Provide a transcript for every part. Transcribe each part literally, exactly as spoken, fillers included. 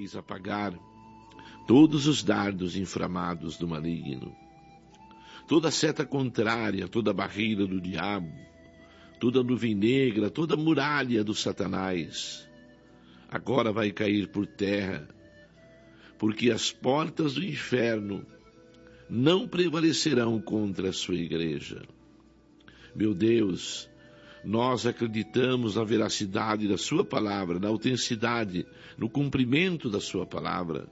podeis apagar todos os dardos inflamados do maligno, toda seta contrária, toda barreira do diabo, toda nuvem negra, toda muralha do Satanás, agora vai cair por terra, porque as portas do inferno não prevalecerão contra a sua igreja. Meu Deus, nós acreditamos na veracidade da sua palavra, na autenticidade, no cumprimento da sua palavra.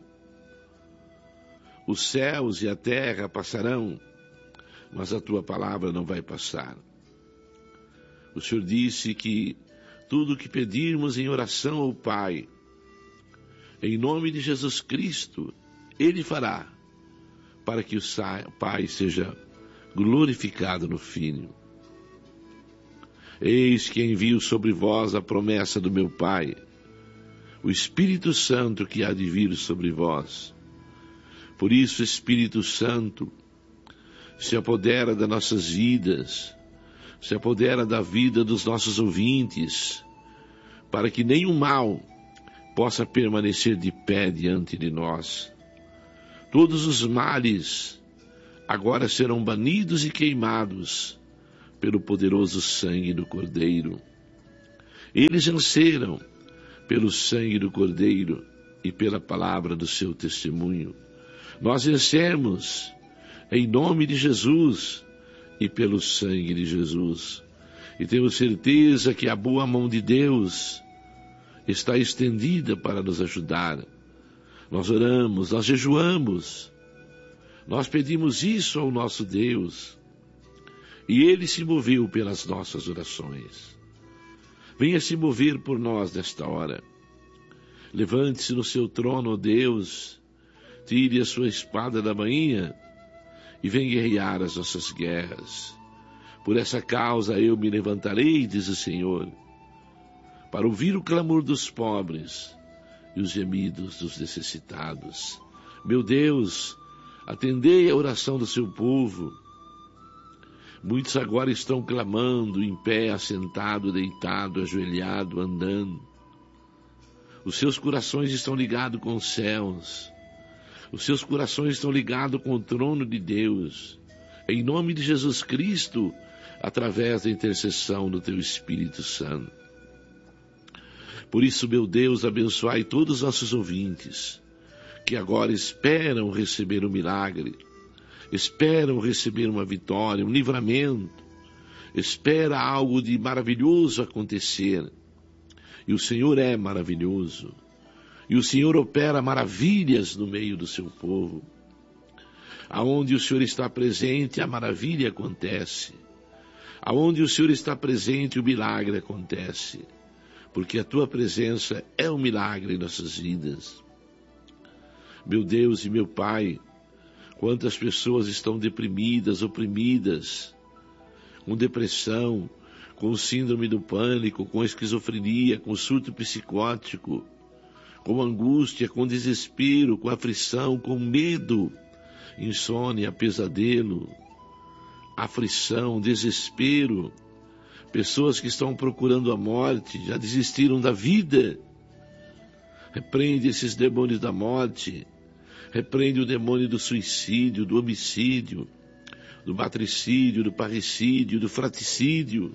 Os céus e a terra passarão, mas a tua palavra não vai passar. O Senhor disse que tudo o que pedirmos em oração ao Pai, em nome de Jesus Cristo, Ele fará, para que o Pai seja glorificado no Filho. Eis que envio sobre vós a promessa do meu Pai, o Espírito Santo que há de vir sobre vós. Por isso, Espírito Santo, se apodera das nossas vidas, se apodera da vida dos nossos ouvintes, para que nenhum mal possa permanecer de pé diante de nós. Todos os males agora serão banidos e queimados pelo poderoso sangue do Cordeiro. Eles venceram pelo sangue do Cordeiro e pela palavra do seu testemunho. Nós vencemos em nome de Jesus e pelo sangue de Jesus. E temos certeza que a boa mão de Deus está estendida para nos ajudar. Nós oramos, nós jejuamos, nós pedimos isso ao nosso Deus, e Ele se moveu pelas nossas orações. Venha se mover por nós nesta hora. Levante-se no seu trono, ó Deus, tire a sua espada da bainha e venha guerrear as nossas guerras. Por essa causa eu me levantarei, diz o Senhor, para ouvir o clamor dos pobres e os gemidos dos necessitados. Meu Deus, atendei a oração do seu povo. Muitos agora estão clamando em pé, assentado, deitado, ajoelhado, andando. Os seus corações estão ligados com os céus. Os seus corações estão ligados com o trono de Deus. Em nome de Jesus Cristo, através da intercessão do teu Espírito Santo. Por isso, meu Deus, abençoai todos os nossos ouvintes, que agora esperam receber um milagre, esperam receber uma vitória, um livramento, espera algo de maravilhoso acontecer. E o Senhor é maravilhoso, e o Senhor opera maravilhas no meio do seu povo. Aonde o Senhor está presente, a maravilha acontece. Aonde o Senhor está presente, o milagre acontece. Porque a tua presença é um milagre em nossas vidas. Meu Deus e meu Pai, quantas pessoas estão deprimidas, oprimidas, com depressão, com síndrome do pânico, com esquizofrenia, com surto psicótico, com angústia, com desespero, com aflição, com medo, insônia, pesadelo, aflição, desespero, pessoas que estão procurando a morte, já desistiram da vida. Repreende esses demônios da morte, repreende o demônio do suicídio, do homicídio, do matricídio, do parricídio, do fratricídio.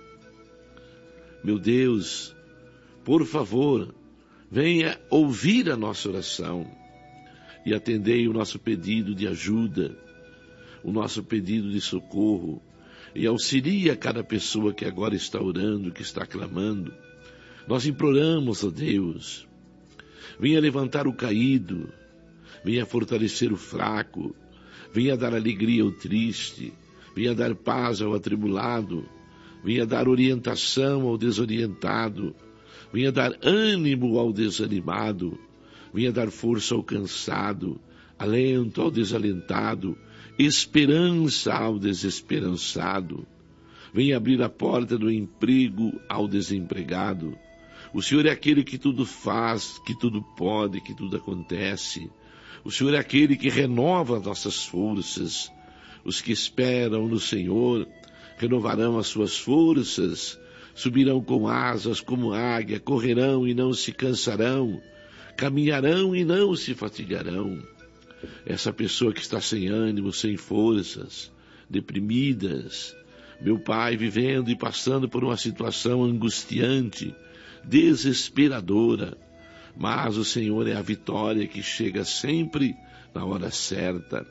Meu Deus, por favor, venha ouvir a nossa oração e atendei o nosso pedido de ajuda, o nosso pedido de socorro, e auxilia cada pessoa que agora está orando, que está clamando. Nós imploramos, ó Deus, venha levantar o caído, venha fortalecer o fraco, venha dar alegria ao triste, venha dar paz ao atribulado, venha dar orientação ao desorientado, venha dar ânimo ao desanimado, venha dar força ao cansado, alento ao desalentado, esperança ao desesperançado. Venha abrir a porta do emprego ao desempregado. O Senhor é aquele que tudo faz, que tudo pode, que tudo acontece. O Senhor é aquele que renova as nossas forças. Os que esperam no Senhor renovarão as suas forças, subirão com asas como águia, correrão e não se cansarão, caminharão e não se fatigarão. Essa pessoa que está sem ânimo, sem forças, deprimidas, meu Pai, vivendo e passando por uma situação angustiante, desesperadora, mas o Senhor é a vitória que chega sempre na hora certa.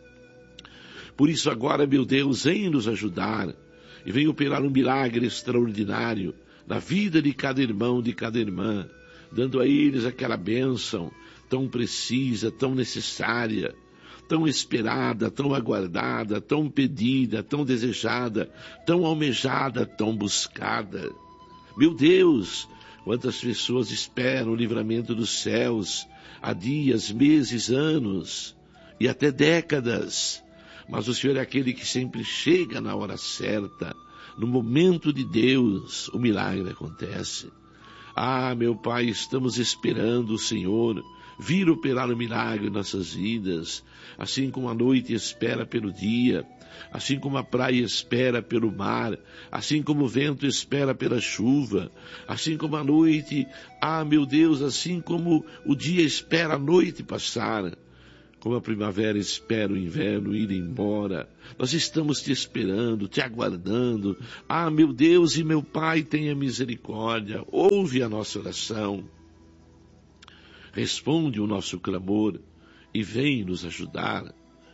Por isso agora, meu Deus, vem nos ajudar e vem operar um milagre extraordinário na vida de cada irmão, de cada irmã, dando a eles aquela bênção tão precisa, tão necessária, tão esperada, tão aguardada, tão pedida, tão desejada, tão almejada, tão buscada. Meu Deus, quantas pessoas esperam o livramento dos céus há dias, meses, anos e até décadas, mas o Senhor é aquele que sempre chega na hora certa. No momento de Deus, o milagre acontece. Ah, meu Pai, estamos esperando o Senhor vir operar o milagre em nossas vidas, assim como a noite espera pelo dia, assim como a praia espera pelo mar, assim como o vento espera pela chuva, assim como a noite, ah, meu Deus, assim como o dia espera a noite passar, como a primavera espera o inverno ir embora. Nós estamos te esperando, te aguardando. Ah, meu Deus e meu Pai, tenha misericórdia. Ouve a nossa oração. Responde o nosso clamor e vem nos ajudar.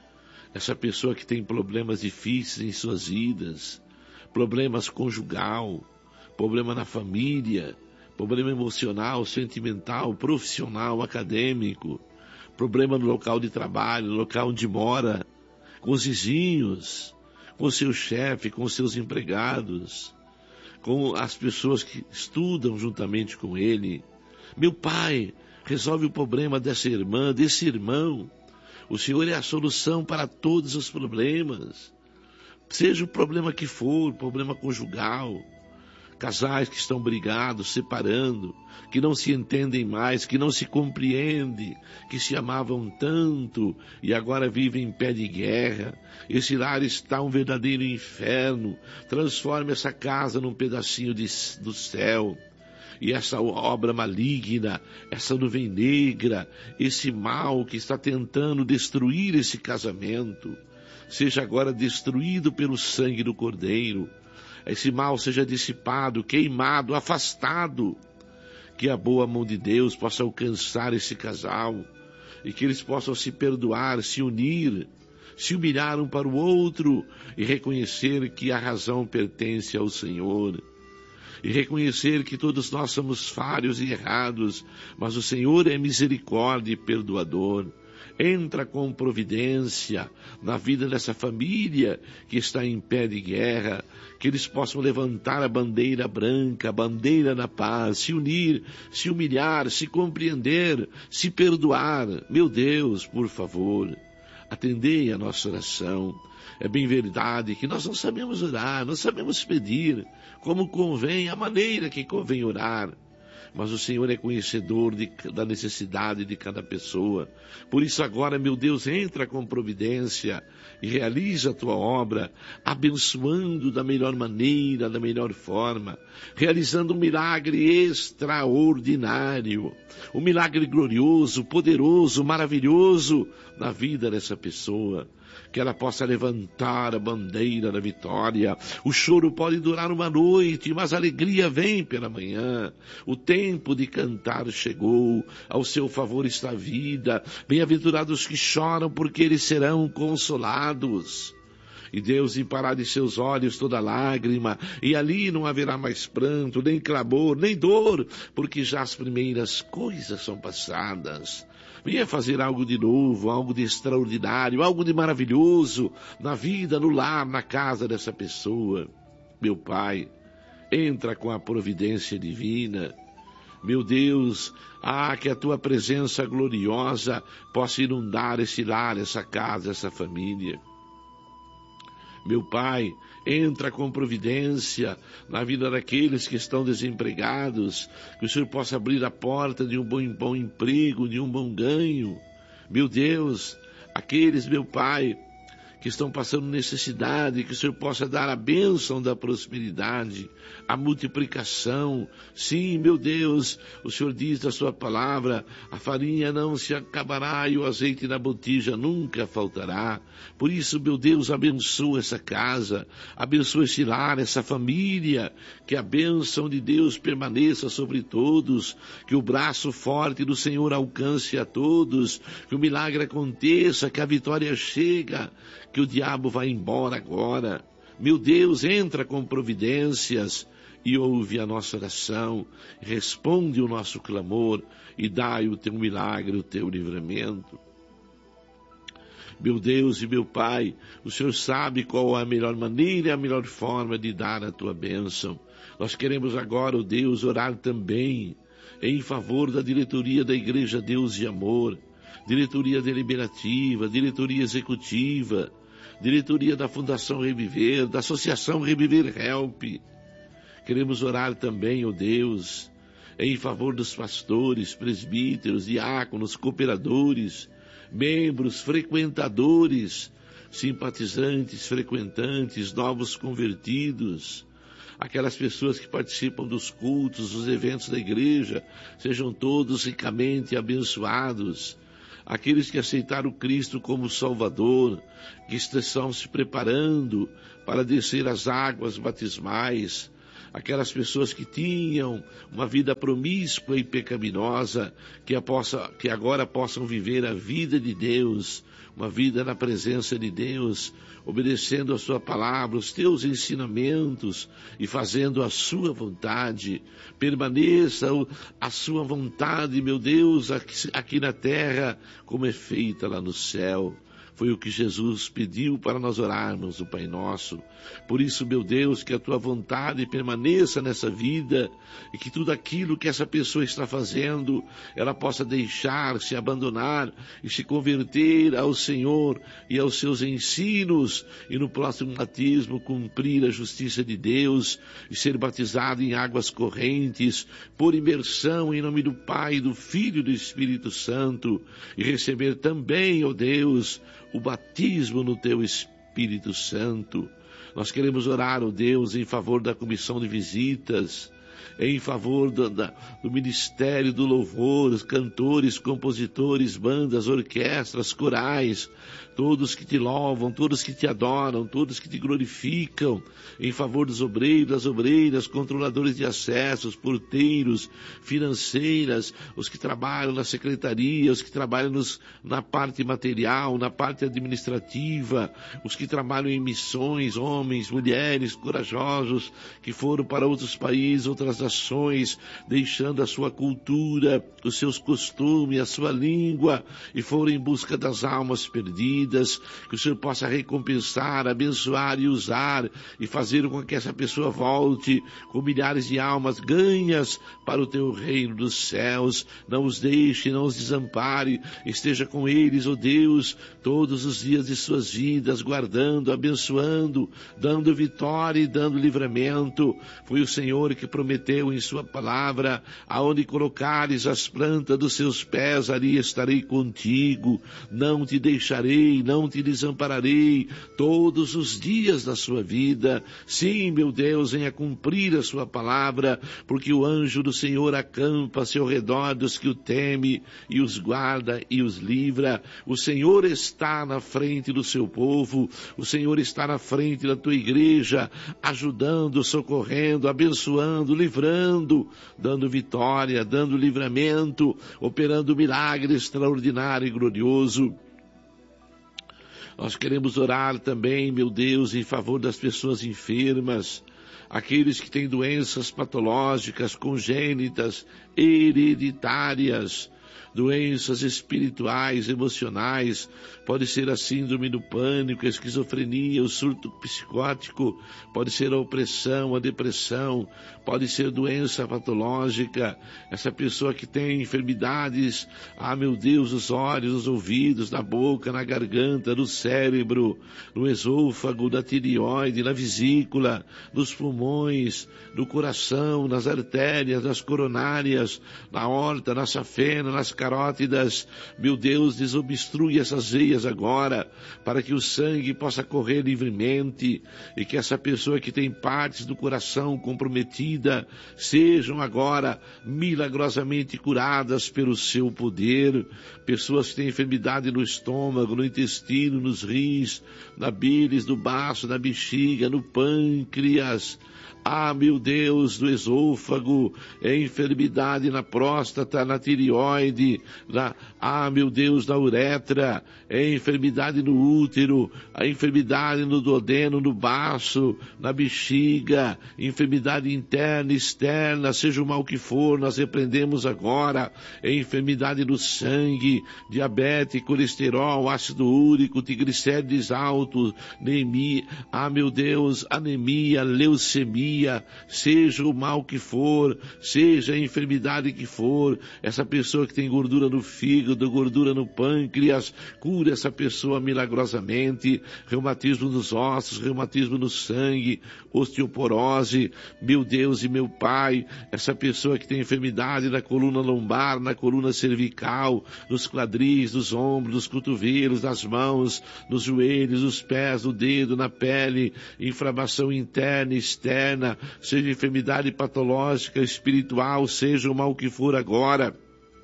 Essa pessoa que tem problemas difíceis em suas vidas, problemas conjugal, problema na família, problema emocional, sentimental, profissional, acadêmico, problema no local de trabalho, no local onde mora, com os vizinhos, com o seu chefe, com os seus empregados, com as pessoas que estudam juntamente com ele. Meu Pai, resolve o problema dessa irmã, desse irmão. O Senhor é a solução para todos os problemas. Seja o problema que for, problema conjugal, casais que estão brigados, separando, que não se entendem mais, que não se compreendem, que se amavam tanto e agora vivem em pé de guerra. Esse lar está um verdadeiro inferno. Transforme essa casa num pedacinho de, do céu. E essa obra maligna, essa nuvem negra, esse mal que está tentando destruir esse casamento, seja agora destruído pelo sangue do Cordeiro. Esse mal seja dissipado, queimado, afastado. Que a boa mão de Deus possa alcançar esse casal e que eles possam se perdoar, se unir, se humilhar um para o outro e reconhecer que a razão pertence ao Senhor. E reconhecer que todos nós somos falhos e errados, mas o Senhor é misericórdia e perdoador. Entra com providência na vida dessa família que está em pé de guerra, que eles possam levantar a bandeira branca, a bandeira da paz, se unir, se humilhar, se compreender, se perdoar. Meu Deus, por favor, atendei a nossa oração. É bem verdade que nós não sabemos orar, não sabemos pedir como convém, a maneira que convém orar. Mas o Senhor é conhecedor de, da necessidade de cada pessoa. Por isso agora, meu Deus, entra com providência e realiza a tua obra, abençoando da melhor maneira, da melhor forma, realizando um milagre extraordinário, um milagre glorioso, poderoso, maravilhoso na vida dessa pessoa. Que ela possa levantar a bandeira da vitória. O choro pode durar uma noite, mas a alegria vem pela manhã. O tempo de cantar chegou, ao seu favor está a vida. Bem-aventurados que choram, porque eles serão consolados. E Deus limpará de seus olhos toda lágrima, e ali não haverá mais pranto, nem clamor, nem dor, porque já as primeiras coisas são passadas. Venha fazer algo de novo, algo de extraordinário, algo de maravilhoso na vida, no lar, na casa dessa pessoa. Meu Pai, entra com a providência divina. Meu Deus, ah, que a tua presença gloriosa possa inundar esse lar, essa casa, essa família. Meu Pai, entra com providência na vida daqueles que estão desempregados, que o Senhor possa abrir a porta de um bom, bom emprego, de um bom ganho. Meu Deus, aqueles, meu Pai, que estão passando necessidade, que o Senhor possa dar a bênção da prosperidade, a multiplicação. Sim, meu Deus, o Senhor diz na sua palavra, a farinha não se acabará e o azeite na botija nunca faltará. Por isso, meu Deus, abençoa essa casa, abençoa esse lar, essa família, que a bênção de Deus permaneça sobre todos, que o braço forte do Senhor alcance a todos, que o milagre aconteça, que a vitória chega, que o diabo vá embora agora. Meu Deus, entra com providências e ouve a nossa oração, responde o nosso clamor e dai o teu milagre, o teu livramento. Meu Deus e meu Pai, o Senhor sabe qual a melhor maneira e a melhor forma de dar a tua bênção. Nós queremos agora, ó Deus, orar também em favor da diretoria da Igreja Deus e Amor, diretoria deliberativa, diretoria executiva, diretoria da Fundação Reviver, da Associação Reviver Help. Queremos orar também, ó Deus, em favor dos pastores, presbíteros, diáconos, cooperadores, membros, frequentadores, simpatizantes, frequentantes, novos convertidos, aquelas pessoas que participam dos cultos, dos eventos da igreja, sejam todos ricamente abençoados. Aqueles que aceitaram Cristo como Salvador, que estão se preparando para descer as águas batismais, aquelas pessoas que tinham uma vida promíscua e pecaminosa, que, a possa, que agora possam viver a vida de Deus, uma vida na presença de Deus, obedecendo a sua palavra, os teus ensinamentos e fazendo a sua vontade. Permaneça a sua vontade, meu Deus, aqui, aqui na terra, como é feita lá no céu. Foi o que Jesus pediu para nós orarmos o Pai Nosso. Por isso, meu Deus, que a tua vontade permaneça nessa vida e que tudo aquilo que essa pessoa está fazendo, ela possa deixar, se abandonar e se converter ao Senhor e aos seus ensinos e no próximo batismo cumprir a justiça de Deus e ser batizado em águas correntes, por imersão em nome do Pai, do Filho e do Espírito Santo e receber também, ó Deus, o batismo no teu Espírito Santo. Nós queremos orar, ó Deus, em favor da comissão de visitas, em favor do, da, do ministério do louvor, os cantores, compositores, bandas, orquestras, corais, todos que te louvam, todos que te adoram, todos que te glorificam, em favor dos obreiros, das obreiras, controladores de acessos, porteiros, financeiras, os que trabalham na secretaria, os que trabalham nos, na parte material, na parte administrativa, os que trabalham em missões, homens, mulheres corajosos, que foram para outros países, outras nações, deixando a sua cultura, os seus costumes, a sua língua, e foram em busca das almas perdidas. Que o Senhor possa recompensar, abençoar e usar e fazer com que essa pessoa volte com milhares de almas ganhas para o teu reino dos céus. Não os deixe, não os desampare, esteja com eles, ó Deus, todos os dias de suas vidas, guardando, abençoando, dando vitória e dando livramento. Foi o Senhor que prometeu em sua palavra, aonde colocares as plantas dos seus pés, ali estarei contigo, não te deixarei, não te desampararei todos os dias da sua vida. Sim, meu Deus, venha cumprir a sua palavra, porque o anjo do Senhor acampa-se ao redor dos que o temem e os guarda e os livra. O Senhor está na frente do seu povo, o Senhor está na frente da tua igreja, ajudando, socorrendo, abençoando, livrando, dando vitória, dando livramento, operando milagre extraordinário e glorioso. Nós queremos orar também, meu Deus, em favor das pessoas enfermas, aqueles que têm doenças patológicas, congênitas, hereditárias, doenças espirituais, emocionais, pode ser a síndrome do pânico, a esquizofrenia, o surto psicótico, pode ser a opressão, a depressão, pode ser doença patológica, essa pessoa que tem enfermidades, ah meu Deus, nos olhos, nos ouvidos, na boca, na garganta, no cérebro, no esôfago, na tireoide, na vesícula, nos pulmões, no coração, nas artérias, nas coronárias, na aorta, na safena, na venas carótidas, meu Deus, desobstrui essas veias agora, para que o sangue possa correr livremente, e que essa pessoa que tem partes do coração comprometida, sejam agora milagrosamente curadas pelo seu poder. Pessoas que têm enfermidade no estômago, no intestino, nos rins, na bilis, no baço, na bexiga, no pâncreas, ah, meu Deus, do esôfago, é enfermidade na próstata, na tireoide, na, ah, meu Deus, na uretra, é enfermidade no útero, a enfermidade no duodeno, no baço, na bexiga, enfermidade interna, externa, seja o mal que for, nós repreendemos agora, é enfermidade no sangue, diabetes, colesterol, ácido úrico, triglicérides altos, anemia, ah, meu Deus, anemia, leucemia, seja o mal que for, seja a enfermidade que for, essa pessoa que tem gordura no fígado, gordura no pâncreas, cura essa pessoa milagrosamente, reumatismo nos ossos, reumatismo no sangue, osteoporose, meu Deus e meu Pai, essa pessoa que tem enfermidade na coluna lombar, na coluna cervical, nos quadris, nos ombros, nos cotovelos, nas mãos, nos joelhos, nos pés, no dedo, na pele, inflamação interna e externa, seja enfermidade patológica, espiritual, seja o mal que for agora,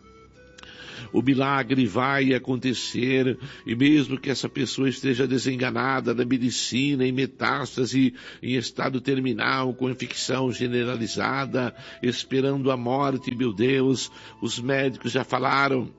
o milagre vai acontecer, e mesmo que essa pessoa esteja desenganada na medicina, em metástase, em estado terminal, com infecção generalizada, esperando a morte, meu Deus, os médicos já falaram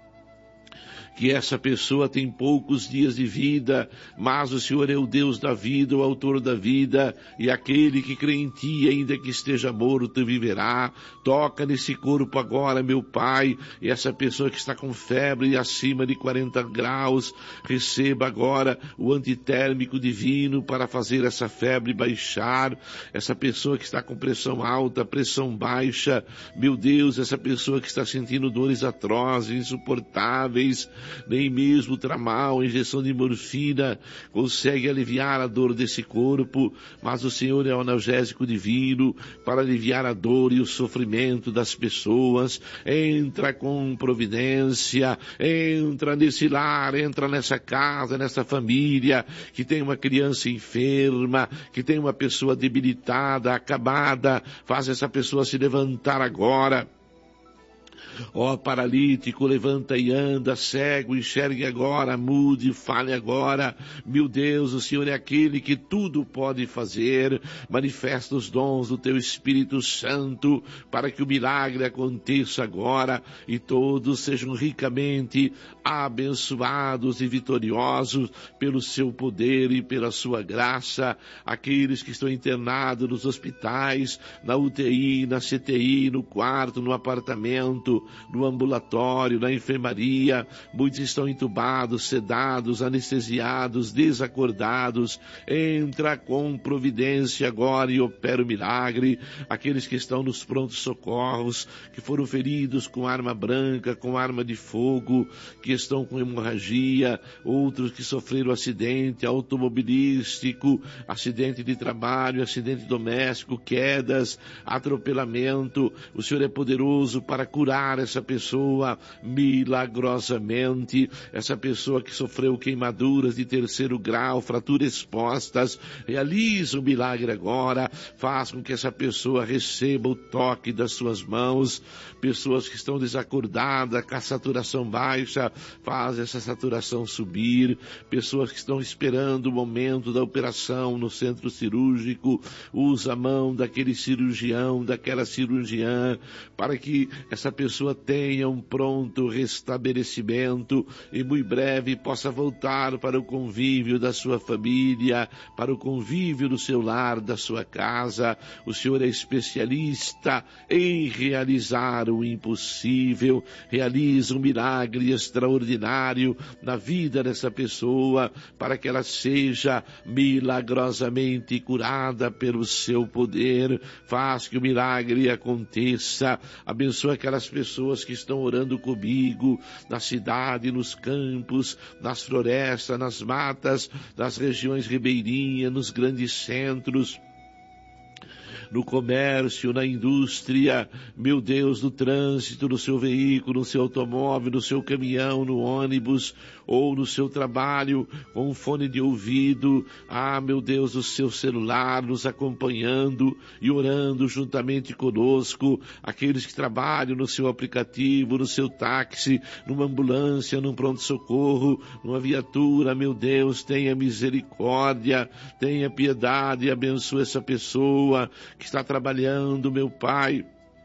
que essa pessoa tem poucos dias de vida, mas o Senhor é o Deus da vida, o autor da vida, e aquele que crê em Ti, ainda que esteja morto, viverá. Toca nesse corpo agora, meu Pai, e essa pessoa que está com febre acima de quarenta graus, receba agora o antitérmico divino para fazer essa febre baixar. Essa pessoa que está com pressão alta, pressão baixa, meu Deus, essa pessoa que está sentindo dores atrozes, insuportáveis, nem mesmo o tramal, a injeção de morfina consegue aliviar a dor desse corpo, mas o Senhor é o analgésico divino para aliviar a dor e o sofrimento das pessoas. Entra com providência, entra nesse lar, entra nessa casa, nessa família que tem uma criança enferma, que tem uma pessoa debilitada, acabada, faz essa pessoa se levantar agora. Ó oh, paralítico, levanta e anda, cego, enxergue agora, mude, fale agora. Meu Deus, o Senhor é aquele que tudo pode fazer. Manifesta os dons do Teu Espírito Santo para que o milagre aconteça agora e todos sejam ricamente abençoados e vitoriosos pelo Seu poder e pela Sua graça. Aqueles que estão internados nos hospitais, na U T I, na C T I, no quarto, no apartamento, no ambulatório, na enfermaria, muitos estão entubados, sedados, anestesiados, desacordados. Entra com providência agora e opera o milagre. Aqueles que estão nos prontos socorros, que foram feridos com arma branca, com arma de fogo, que estão com hemorragia, outros que sofreram acidente automobilístico, acidente de trabalho, acidente doméstico, quedas, atropelamento. O Senhor é poderoso para curar essa pessoa milagrosamente, essa pessoa que sofreu queimaduras de terceiro grau, fraturas expostas, realiza o milagre agora, faz com que essa pessoa receba o toque das suas mãos. Pessoas que estão desacordadas, com a saturação baixa, faz essa saturação subir. Pessoas que estão esperando o momento da operação no centro cirúrgico, usa a mão daquele cirurgião, daquela cirurgiã, para que essa pessoa tenha um pronto restabelecimento e muito breve possa voltar para o convívio da sua família, para o convívio do seu lar, da sua casa. O Senhor é especialista em realizar o impossível, realiza um milagre extraordinário na vida dessa pessoa, para que ela seja milagrosamente curada pelo seu poder. Faz que o milagre aconteça. Abençoa aquelas pessoas que estão orando comigo, na cidade, nos campos, nas florestas, nas matas, nas regiões ribeirinhas, nos grandes centros. no comércio, na indústria, meu Deus, no trânsito, no seu veículo, no seu automóvel, no seu caminhão, no ônibus, ou no seu trabalho, com um fone de ouvido, ah, meu Deus, o seu celular nos acompanhando e orando juntamente conosco, aqueles que trabalham no seu aplicativo, no seu táxi, numa ambulância, num pronto-socorro, numa viatura, meu Deus, tenha misericórdia, tenha piedade e abençoe essa pessoa que está trabalhando, meu Pai,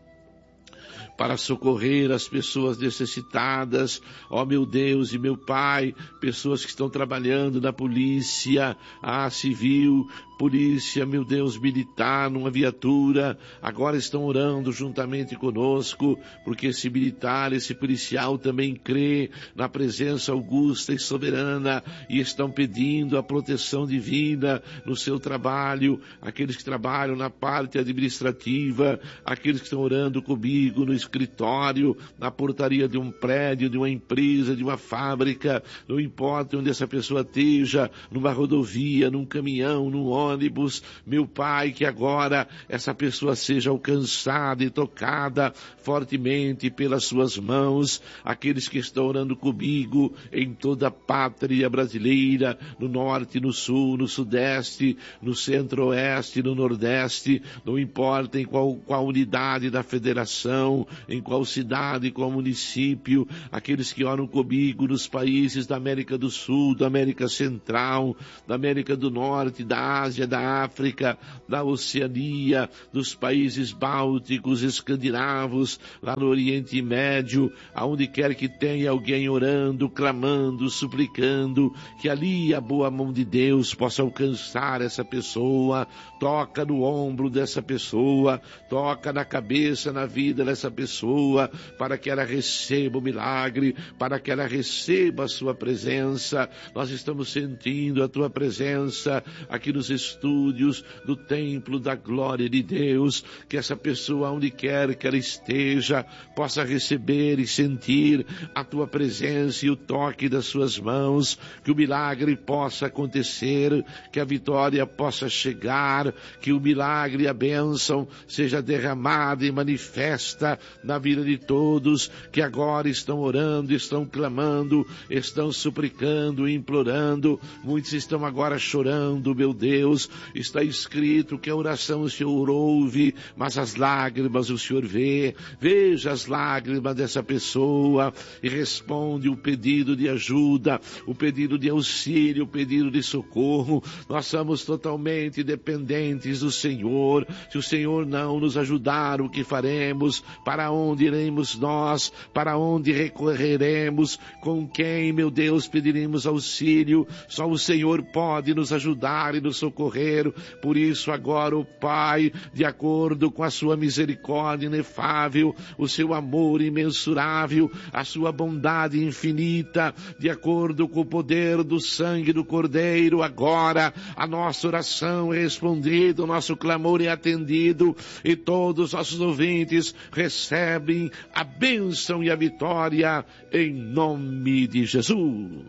para socorrer as pessoas necessitadas, ó meu Deus e meu Pai, pessoas que estão trabalhando na polícia, a civil, polícia, meu Deus, militar, numa viatura, agora estão orando juntamente conosco, porque esse militar, esse policial também crê na presença augusta e soberana, e estão pedindo a proteção divina no seu trabalho, aqueles que trabalham na parte administrativa, aqueles que estão orando comigo no escritório, na portaria de um prédio, de uma empresa, de uma fábrica, não importa onde essa pessoa esteja, numa rodovia, num caminhão, num ônibus, meu Pai, que agora essa pessoa seja alcançada e tocada fortemente pelas suas mãos, aqueles que estão orando comigo em toda a pátria brasileira, no norte, no sul, no sudeste, no centro-oeste, no nordeste, não importa em qual, qual unidade da federação, em qual cidade, qual município, aqueles que oram comigo nos países da América do Sul, da América Central, da América do Norte, da Ásia, da África, da Oceania, dos países bálticos, escandinavos, lá no Oriente Médio, aonde quer que tenha alguém orando, clamando, suplicando, que ali a boa mão de Deus possa alcançar essa pessoa, toca no ombro dessa pessoa, toca na cabeça, na vida dessa pessoa, para que ela receba o milagre, para que ela receba a sua presença. Nós estamos sentindo a tua presença aqui nos estúdios do templo da glória de Deus, que essa pessoa, onde quer que ela esteja, possa receber e sentir a tua presença e o toque das suas mãos, que o milagre possa acontecer, que a vitória possa chegar, que o milagre e a bênção seja derramada e manifesta na vida de todos que agora estão orando, estão clamando, estão suplicando, implorando. Muitos estão agora chorando, meu Deus. Está escrito que a oração o Senhor ouve, mas as lágrimas o Senhor vê. Veja as lágrimas dessa pessoa e responde o pedido de ajuda, o pedido de auxílio, o pedido de socorro. Nós somos totalmente dependentes do Senhor. Se o Senhor não nos ajudar, o que faremos? Para onde iremos nós? Para onde recorreremos? Com quem, meu Deus, pediremos auxílio? Só o Senhor pode nos ajudar e nos socorrer. Por isso agora, o Pai, de acordo com a sua misericórdia inefável, o seu amor imensurável, a sua bondade infinita, de acordo com o poder do sangue do Cordeiro, agora a nossa oração é respondida, o nosso clamor é atendido e todos os nossos ouvintes recebem a bênção e a vitória em nome de Jesus.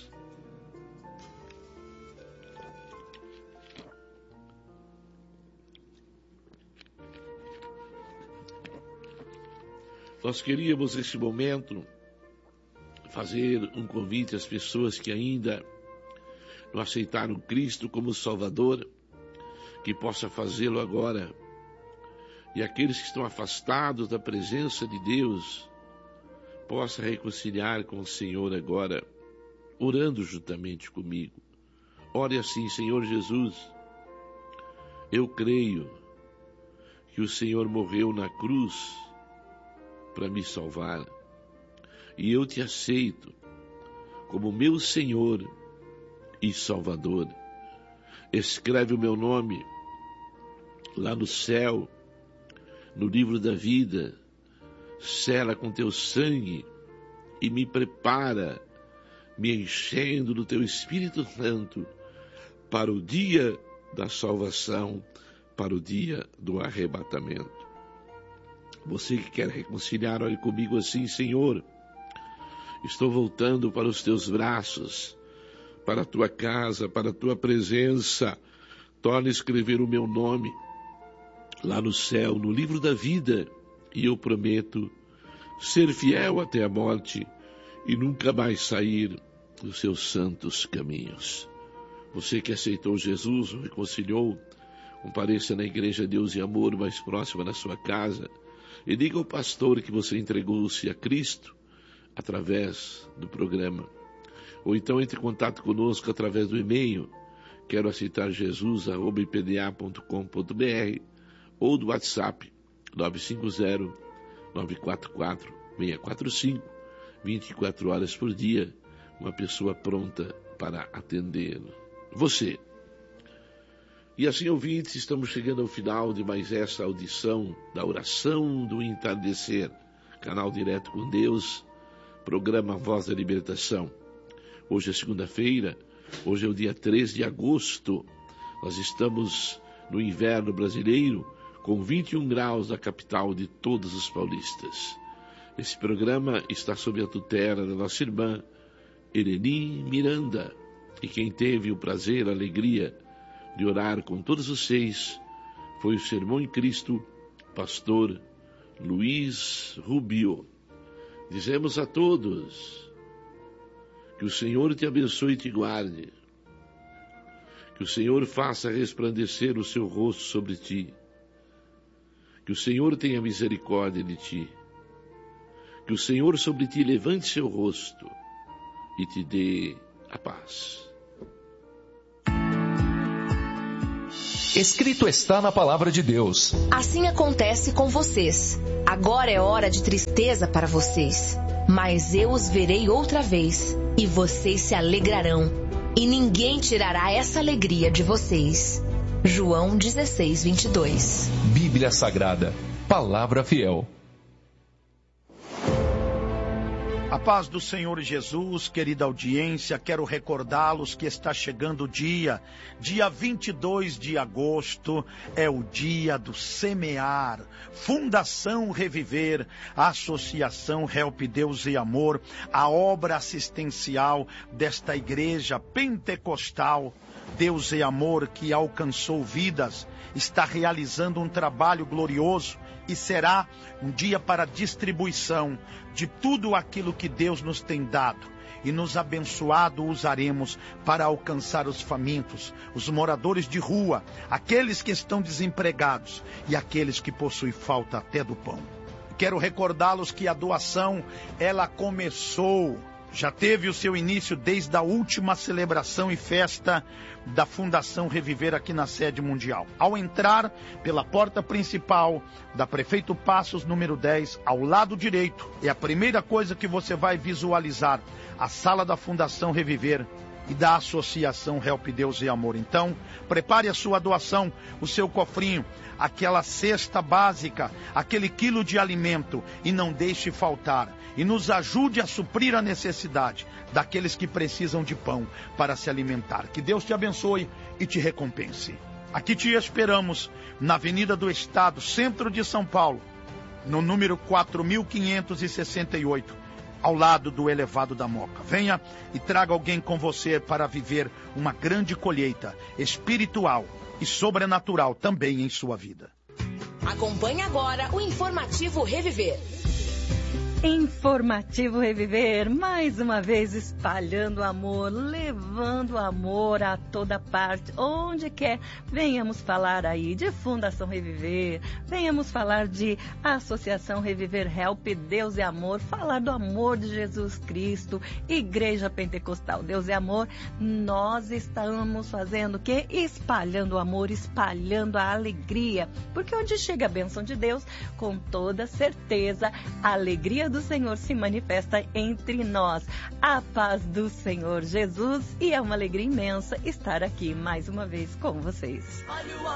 Nós queríamos nesse momento fazer um convite às pessoas que ainda não aceitaram Cristo como Salvador, que possa fazê-lo agora. E aqueles que estão afastados da presença de Deus, possa reconciliar com o Senhor agora, orando juntamente comigo. Ore assim: Senhor Jesus, eu creio que o Senhor morreu na cruz para me salvar, e eu te aceito como meu Senhor e Salvador. Escreve o meu nome lá no céu, no livro da vida, sela com teu sangue e me prepara, me enchendo do teu Espírito Santo para o dia da salvação, para o dia do arrebatamento. Você que quer reconciliar, olhe comigo assim: Senhor, estou voltando para os teus braços, para a tua casa, para a tua presença. Torna a escrever o meu nome lá no céu, no livro da vida, e eu prometo ser fiel até a morte e nunca mais sair dos seus santos caminhos. Você que aceitou Jesus, o reconciliou, compareça na Igreja Deus e Amor mais próxima da sua casa e diga ao pastor que você entregou-se a Cristo através do programa. Ou então entre em contato conosco através do e-mail quero aceitar Jesus arroba i p d a ponto com ponto b r ou do WhatsApp nove cinco zero, nove quatro quatro, seis quatro cinco, vinte e quatro horas por dia, uma pessoa pronta para atender você. E assim, ouvintes, estamos chegando ao final de mais essa audição da oração do entardecer, canal Direto com Deus, programa Voz da Libertação. Hoje é segunda-feira, hoje é o dia três de agosto, nós estamos no inverno brasileiro, com vinte e um graus na capital de todos os paulistas. Esse programa está sob a tutela da nossa irmã Eleni Miranda, e quem teve o prazer, a alegria de orar com todos vocês foi o Sermão em Cristo, pastor Luiz Rubio. Dizemos a todos que o Senhor te abençoe e te guarde, que o Senhor faça resplandecer o seu rosto sobre ti, que o Senhor tenha misericórdia de ti, que o Senhor sobre ti levante seu rosto e te dê a paz. Escrito está na palavra de Deus. Assim acontece com vocês. Agora é hora de tristeza para vocês, mas eu os verei outra vez, e vocês se alegrarão, e ninguém tirará essa alegria de vocês. João dezesseis, vinte e dois. Bíblia Sagrada, palavra fiel. A paz do Senhor Jesus, querida audiência, quero recordá-los que está chegando o dia, dia vinte e dois de agosto, é o dia do semear. Fundação Reviver, Associação Help Deus e Amor, a obra assistencial desta igreja pentecostal, Deus e Amor, que alcançou vidas, está realizando um trabalho glorioso e será um dia para distribuição de tudo aquilo que Deus nos tem dado e nos abençoado usaremos para alcançar os famintos, os moradores de rua, aqueles que estão desempregados e aqueles que possuem falta até do pão. Quero recordá-los que a doação, ela começou, já teve o seu início desde a última celebração e festa da Fundação Reviver aqui na sede mundial. Ao entrar pela porta principal da Prefeito Passos, número dez, ao lado direito, é a primeira coisa que você vai visualizar, a sala da Fundação Reviver e da Associação Help Deus e Amor. Então, prepare a sua doação, o seu cofrinho, aquela cesta básica, aquele quilo de alimento, e não deixe faltar. E nos ajude a suprir a necessidade daqueles que precisam de pão para se alimentar. Que Deus te abençoe e te recompense. Aqui te esperamos, na Avenida do Estado, centro de São Paulo, no número quatro mil quinhentos e sessenta e oito, ao lado do elevado da Moca. Venha e traga alguém com você para viver uma grande colheita espiritual e sobrenatural também em sua vida. Acompanhe agora o Informativo Reviver. Informativo Reviver, mais uma vez espalhando amor, levando amor a toda parte, onde quer. Venhamos falar aí de Fundação Reviver, venhamos falar de Associação Reviver Help Deus e Amor, falar do amor de Jesus Cristo, Igreja Pentecostal Deus e Amor. Nós estamos fazendo o quê? Espalhando o amor, espalhando a alegria, porque onde chega a bênção de Deus, com toda certeza, a alegria do Senhor se manifesta entre nós. A paz do Senhor Jesus, e é uma alegria imensa estar aqui mais uma vez com vocês.